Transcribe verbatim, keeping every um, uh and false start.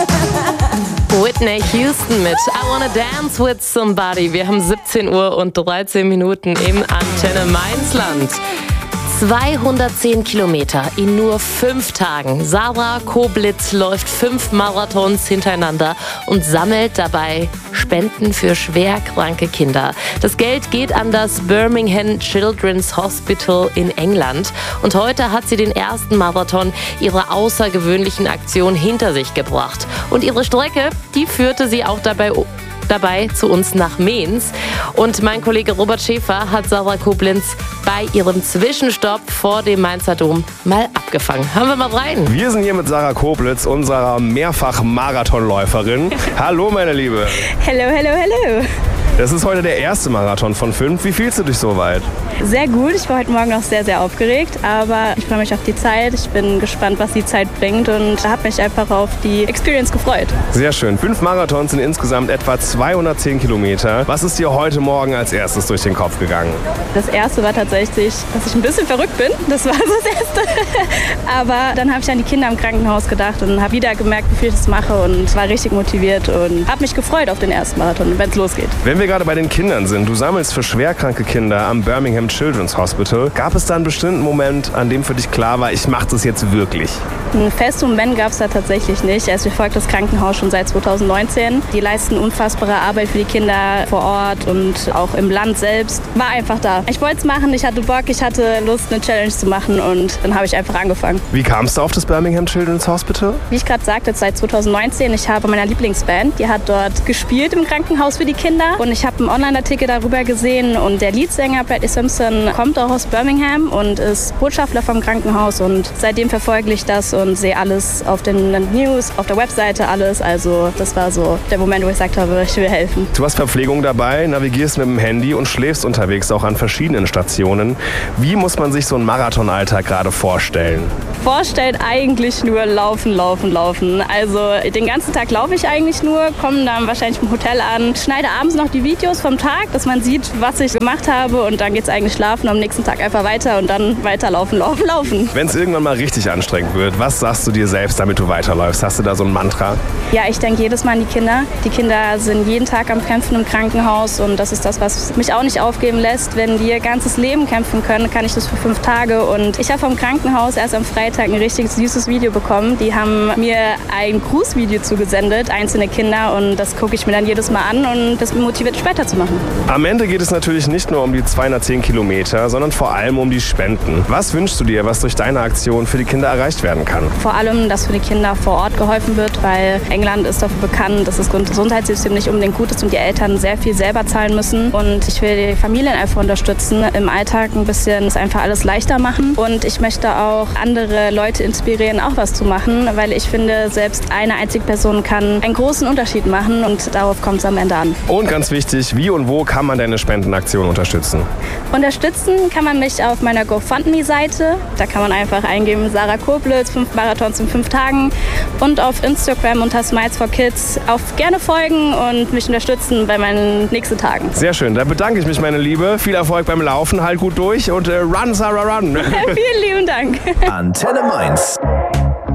Whitney Houston mit I Wanna Dance with Somebody. Wir haben siebzehn Uhr und dreizehn Minuten im Antenne Mainzland. zweihundertzehn Kilometer in nur fünf Tagen. Sarah Koblitz läuft fünf Marathons hintereinander und sammelt dabei Spenden für schwerkranke Kinder. Das Geld geht an das Birmingham Children's Hospital in England. Und heute hat sie den ersten Marathon ihrer außergewöhnlichen Aktion hinter sich gebracht. Und ihre Strecke, die führte sie auch dabei dabei zu uns nach Mainz. Und mein Kollege Robert Schäfer hat Sarah Koblitz bei ihrem Zwischenstopp vor dem Mainzer Dom mal abgefangen. Hören wir mal rein. Wir sind hier mit Sarah Koblitz, unserer Mehrfach-Marathonläuferin. Hallo, meine Liebe. Hello, hello, hello. Das ist heute der erste Marathon von fünf. Wie fühlst du dich so weit? Sehr gut. Ich war heute Morgen noch sehr, sehr aufgeregt, aber ich freue mich auf die Zeit. Ich bin gespannt, was die Zeit bringt und habe mich einfach auf die Experience gefreut. Sehr schön. Fünf Marathons sind insgesamt etwa zweihundertzehn Kilometer. Was ist dir heute Morgen als erstes durch den Kopf gegangen? Das erste war tatsächlich, dass ich ein bisschen verrückt bin. Das war so das erste. Aber dann habe ich an die Kinder im Krankenhaus gedacht und habe wieder gemerkt, wie viel ich das mache und war richtig motiviert und habe mich gefreut auf den ersten Marathon, wenn es losgeht. Wenn wir gerade bei den Kindern sind, du sammelst für schwerkranke Kinder am Birmingham Children's Hospital. Gab es da einen bestimmten Moment, an dem für dich klar war, ich mache das jetzt wirklich? Einen festen Moment gab es da tatsächlich nicht. Also ich folge das Krankenhaus schon seit zweitausendneunzehn. Die leisten unfassbare Arbeit für die Kinder vor Ort und auch im Land selbst. War einfach da. Ich wollte es machen, ich hatte Bock, ich hatte Lust, eine Challenge zu machen und dann habe ich einfach angefangen. Wie kamst du auf das Birmingham Children's Hospital? Wie ich gerade sagte, seit zweitausendneunzehn. Ich habe meiner Lieblingsband, die hat dort gespielt im Krankenhaus für die Kinder und ich habe einen Online-Artikel darüber gesehen und der Leadsänger Bradley Simpson kommt auch aus Birmingham und ist Botschafter vom Krankenhaus und seitdem verfolge ich das und sehe alles auf den News, auf der Webseite alles. Also das war so der Moment, wo ich gesagt habe, ich will helfen. Du hast Verpflegung dabei, navigierst mit dem Handy und schläfst unterwegs auch an verschiedenen Stationen. Wie muss man sich so einen Marathonalltag gerade vorstellen? Vorstellen eigentlich nur laufen, laufen, laufen. Also den ganzen Tag laufe ich eigentlich nur, komme dann wahrscheinlich im Hotel an, schneide abends noch die Videos vom Tag, dass man sieht, was ich gemacht habe und dann geht es eigentlich schlafen, am nächsten Tag einfach weiter und dann weiter laufen, laufen, laufen. Wenn es irgendwann mal richtig anstrengend wird, was sagst du dir selbst, damit du weiterläufst? Hast du da so ein Mantra? Ja, ich denke jedes Mal an die Kinder. Die Kinder sind jeden Tag am Kämpfen im Krankenhaus und das ist das, was mich auch nicht aufgeben lässt. Wenn die ihr ganzes Leben kämpfen können, kann ich das für fünf Tage und ich habe vom Krankenhaus erst am Freitag ein richtig süßes Video bekommen. Die haben mir ein Grußvideo zugesendet, einzelne Kinder und das gucke ich mir dann jedes Mal an und das motiviert mich weiterzumachen. Am Ende geht es natürlich nicht nur um die zweihundertzehn Kilometer, sondern vor allem um die Spenden. Was wünschst du dir, was durch deine Aktion für die Kinder erreicht werden kann? Vor allem, dass für die Kinder vor Ort geholfen wird, weil England ist dafür bekannt, dass das Gesundheitssystem nicht unbedingt gut ist und die Eltern sehr viel selber zahlen müssen. Und ich will die Familien einfach unterstützen, im Alltag ein bisschen das einfach alles leichter machen. Und ich möchte auch andere Leute inspirieren, auch was zu machen, weil ich finde, selbst eine einzige Person kann einen großen Unterschied machen und darauf kommt es am Ende an. Und ganz wichtig, wie und wo kann man deine Spendenaktion unterstützen? Unterstützen kann man mich auf meiner GoFundMe-Seite. Da kann man einfach eingeben, Sarah Koblitz, fünf Marathons in fünf Tagen. Und auf Instagram unter Smiles for Kids auch gerne folgen und mich unterstützen bei meinen nächsten Tagen. Sehr schön, da bedanke ich mich, meine Liebe. Viel Erfolg beim Laufen, halt gut durch und äh, run, Sarah, run. Vielen lieben Dank. Antenne Mainz.